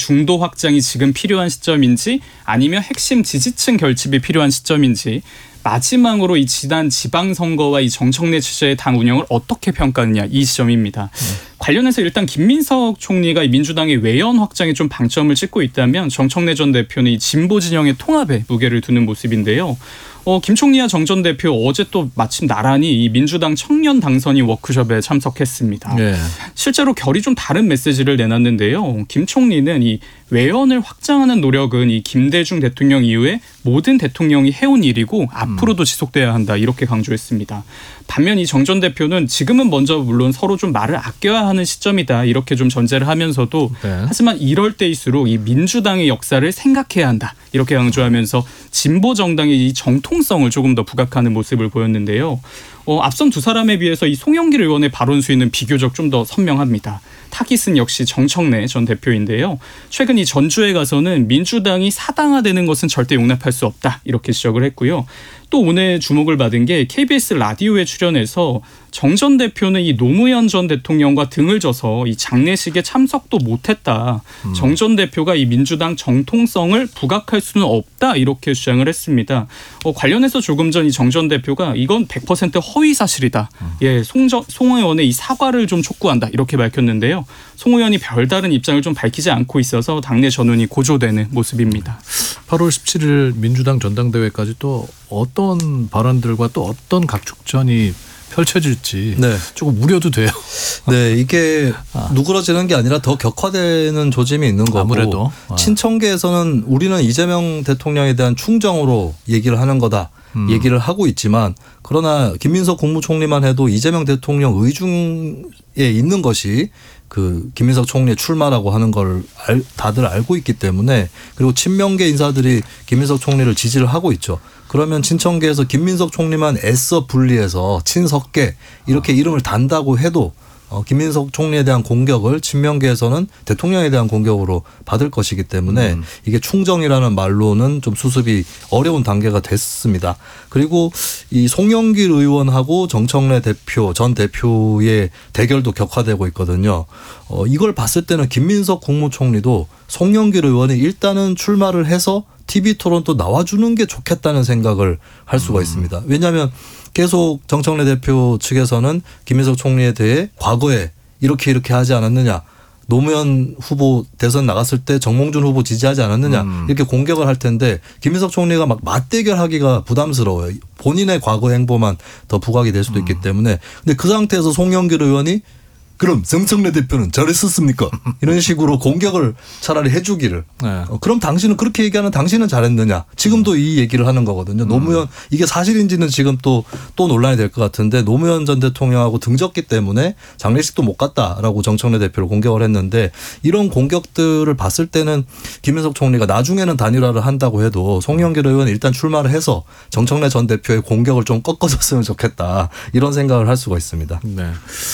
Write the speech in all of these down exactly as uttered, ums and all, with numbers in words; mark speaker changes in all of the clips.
Speaker 1: 중도 확장이 지금 필요한 시점인지 아니면 핵심 지지층 결집이 필요한 시점인지 마지막으로 이 지난 지방선거와 이 정청래 체제의 당 운영을 어떻게 평가하느냐 이 시점입니다. 네. 관련해서 일단 김민석 총리가 이 민주당의 외연 확장에 좀 방점을 찍고 있다면 정청래 전 대표는 이 진보 진영의 통합에 무게를 두는 모습인데요. 어, 김 총리와 정 전 대표 어제 또 마침 나란히 이 민주당 청년 당선인 워크숍에 참석했습니다. 네. 실제로 결이 좀 다른 메시지를 내놨는데요. 김 총리는 이 외연을 확장하는 노력은 이 김대중 대통령 이후에 모든 대통령이 해온 일이고 앞으로도 지속돼야 한다 이렇게 강조했습니다. 반면 이 정 전 대표는 지금은 먼저 물론 서로 좀 말을 아껴야 하는 시점이다 이렇게 좀 전제를 하면서도 네. 하지만 이럴 때일수록 이 민주당의 역사를 생각해야 한다 이렇게 강조하면서 진보 정당의 이 정통성을 조금 더 부각하는 모습을 보였는데요. 어, 앞선 두 사람에 비해서 이 송영길 의원의 발언 수위는 비교적 좀 더 선명합니다. 타깃은 역시 정청래 전 대표인데요. 최근 이 전주에 가서는 민주당이 사당화되는 것은 절대 용납할 수 없다 이렇게 지적을 했고요. 또 오늘 주목을 받은 게 케이비에스 라디오에 출연해서 정 전 대표는 이 노무현 전 대통령과 등을 져서 이 장례식에 참석도 못했다. 음. 정 전 대표가 이 민주당 정통성을 부각할 수는 없다 이렇게 주장을 했습니다. 어, 관련해서 조금 전 이 정 전 대표가 이건 백 퍼센트 허위 사실이다. 음. 예, 송, 송 의원의 이 사과를 좀 촉구한다 이렇게 밝혔는데요. 송 의원이 별다른 입장을 좀 밝히지 않고 있어서 당내 전운이 고조되는 모습입니다.
Speaker 2: 팔월 십칠일 민주당 전당대회까지 또 어떤 발언들과 또 어떤 각축전이 펼쳐질지 네. 조금 우려도 돼요.
Speaker 3: 네, 이게 아. 누그러지는 게 아니라 더 격화되는 조짐이 있는 거고
Speaker 2: 아무래도 아.
Speaker 3: 친청계에서는 우리는 이재명 대통령에 대한 충정으로 얘기를 하는 거다. 음. 얘기를 하고 있지만 그러나 김민석 국무총리만 해도 이재명 대통령 의중에 있는 것이 그 김민석 총리의 출마라고 하는 걸 알, 다들 알고 있기 때문에 그리고 친명계 인사들이 김민석 총리를 지지를 하고 있죠. 그러면 친청계에서 김민석 총리만 애써 분리해서 친석계 이렇게 이름을 단다고 해도 어, 김민석 총리에 대한 공격을 친명계에서는 대통령에 대한 공격으로 받을 것이기 때문에 음. 이게 충정이라는 말로는 좀 수습이 어려운 단계가 됐습니다. 그리고 이 송영길 의원하고 정청래 대표 전 대표의 대결도 격화되고 있거든요. 어, 이걸 봤을 때는 김민석 국무총리도 송영길 의원이 일단은 출마를 해서 티비 토론 또 나와주는 게 좋겠다는 생각을 할 수가 있습니다. 왜냐하면 계속 정청래 대표 측에서는 김민석 총리에 대해 과거에 이렇게 이렇게 하지 않았느냐. 노무현 후보 대선 나갔을 때 정몽준 후보 지지하지 않았느냐. 음. 이렇게 공격을 할 텐데 김민석 총리가 막 맞대결하기가 부담스러워요. 본인의 과거 행보만 더 부각이 될 수도 있기 음. 때문에. 근데 그 상태에서 송영길 의원이 그럼 정청래 대표는 잘했었습니까? 이런 식으로 공격을 차라리 해주기를. 네. 어, 그럼 당신은 그렇게 얘기하는 당신은 잘했느냐? 지금도 음. 이 얘기를 하는 거거든요. 노무현 음. 이게 사실인지는 지금 또, 또 논란이 될 것 같은데 노무현 전 대통령하고 등졌기 때문에 장례식도 못 갔다라고 정청래 대표를 공격을 했는데 이런 공격들을 봤을 때는 김민석 총리가 나중에는 단일화를 한다고 해도 송영길 의원이 일단 출마를 해서 정청래 전 대표의 공격을 좀 꺾어줬으면 좋겠다. 이런 생각을 할 수가 있습니다.
Speaker 2: 네.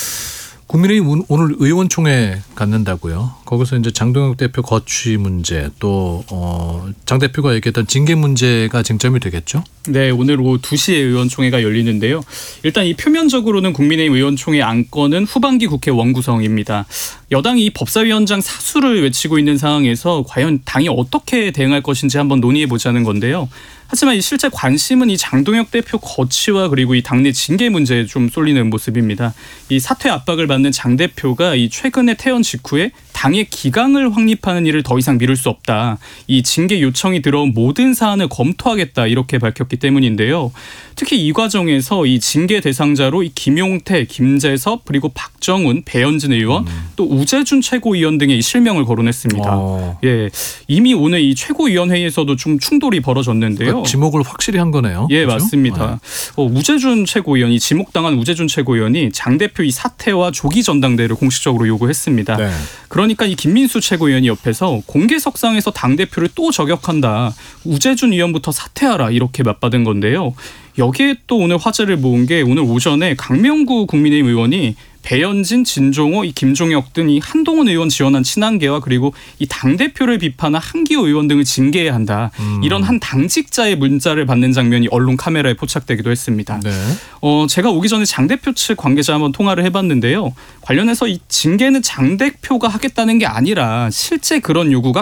Speaker 2: 국민의힘 오늘 의원총회 갖는다고요. 거기서 이제 장동혁 대표 거취 문제 또 어, 장 대표가 얘기했던 징계 문제가 쟁점이 되겠죠?
Speaker 1: 네, 오늘 오후 두 시에 의원총회가 열리는데요. 일단 이 표면적으로는 국민의힘 의원총회 안건은 후반기 국회 원구성입니다. 여당이 법사위원장 사수를 외치고 있는 상황에서 과연 당이 어떻게 대응할 것인지 한번 논의해 보자는 건데요. 하지만 이 실제 관심은 이 장동혁 대표 거취와 그리고 이 당내 징계 문제에 좀 쏠리는 모습입니다. 이 사퇴 압박을 받는 장 대표가 이 최근에 퇴원 직후에 당의 기강을 확립하는 일을 더 이상 미룰 수 없다. 이 징계 요청이 들어온 모든 사안을 검토하겠다 이렇게 밝혔기 때문인데요. 특히 이 과정에서 이 징계 대상자로 이 김용태, 김재섭 그리고 박정훈, 배현진 의원 음. 또 우재준 최고위원 등의 이 실명을 거론했습니다. 어. 예, 이미 오늘 이 최고위원회에서도 좀 충돌이 벌어졌는데요.
Speaker 2: 그러니까 지목을 확실히 한 거네요.
Speaker 1: 예,
Speaker 2: 그렇죠?
Speaker 1: 맞습니다. 네. 어, 우재준 최고위원이 지목당한 우재준 최고위원이 장 대표 이 사퇴와 조기 전당대회를 공식적으로 요구했습니다. 네. 그러니까 이 김민수 최고위원이 옆에서 공개석상에서 당 대표를 또 저격한다. 우재준 의원부터 사퇴하라 이렇게 맞받은 건데요. 여기에 또 오늘 화제를 모은 게 오늘 오전에 강명구 국민의힘 의원이 배현진, 진종호, 이 김종혁 등 이 한동훈 의원 지원한 친한계와 그리고 이 당대표를 비판한 한기호 의원 등을 징계해야 한다. 음. 이런 한 당직자의 문자를 받는 장면이 언론 카메라에 포착되기도 했습니다. 네. 어, 제가 오기 전에 장 대표 측 관계자 한번 통화를 해봤는데요. 관련해서 이 징계는 장 대표가 하겠다는 게 아니라 실제 그런 요구가